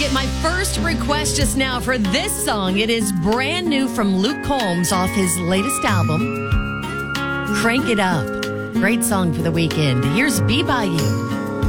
get my first request just now for this song. It is brand new from Luke Combs off his latest album, Crank It Up. Great song for the weekend. Here's Be By You.